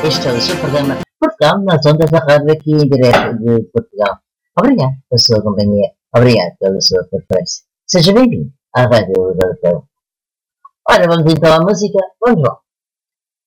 Este é o seu programa Portugal nas ondas da rádio aqui em direto de Portugal. Obrigado pela sua companhia. Obrigado pela sua preferência. Seja bem-vindo à Rádio Europeu. Ora, vamos então à música. Vamos lá.